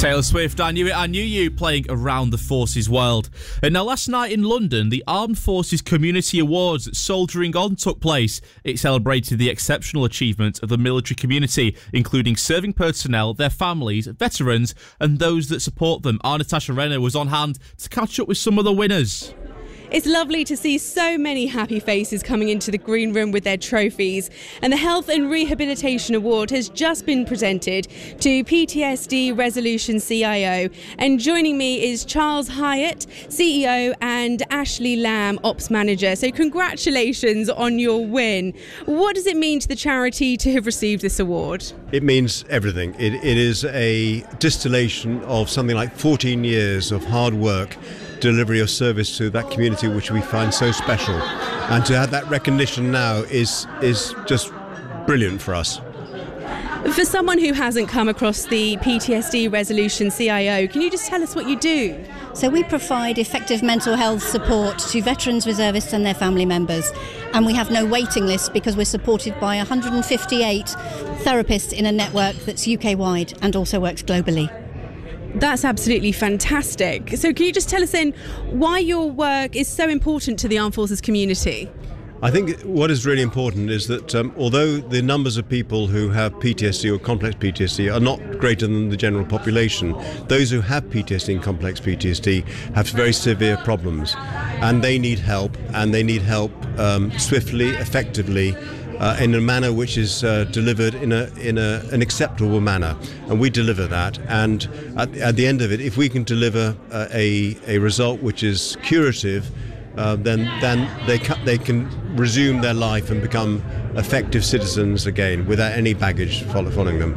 Taylor Swift, I Knew It, I Knew You, playing Around the Forces World. And now, last night in London, the Armed Forces Community Awards at Soldiering On took place. It celebrated the exceptional achievement of the military community, including serving personnel, their families, veterans, and those that support them. Our Natasha Renner was on hand to catch up with some of the winners. It's lovely to see so many happy faces coming into the green room with their trophies. And the Health and Rehabilitation Award has just been presented to PTSD Resolution CIO. And joining me is Charles Hyatt, CEO, and Ashley Lamb, Ops Manager. So congratulations on your win. What does it mean to the charity to have received this award? It means everything. It is a distillation of something like 14 years of hard work, delivery of service to that community which we find so special, and to have that recognition now is just brilliant for us. For someone who hasn't come across the PTSD Resolution CIO, can you just tell us what you do? So we provide effective mental health support to veterans, reservists and their family members, and we have no waiting list because we're supported by 158 therapists in a network that's UK-wide and also works globally. That's absolutely fantastic. So can you just tell us then why your work is so important to the Armed Forces community? I think what is really important is that although the numbers of people who have PTSD or complex PTSD are not greater than the general population, those who have PTSD and complex PTSD have very severe problems, and they need help, swiftly, effectively, in a manner which is delivered in an acceptable manner, and we deliver that. And at the end of it, if we can deliver a result which is curative, then they can resume their life and become effective citizens again without any baggage following them.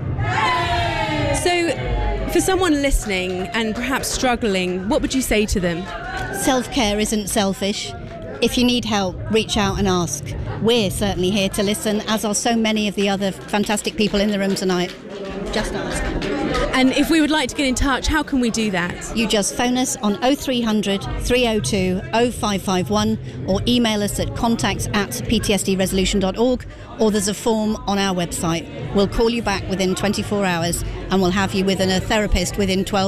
So, for someone listening and perhaps struggling, what would you say to them? Self-care isn't selfish. If you need help, reach out and ask. We're certainly here to listen, as are so many of the other fantastic people in the room tonight. Just ask. And if we would like to get in touch, how can we do that? You just phone us on 0300 302 0551 or email us at contacts@ptsdresolution.org, or there's a form on our website. We'll call you back within 24 hours and we'll have you with a therapist within 12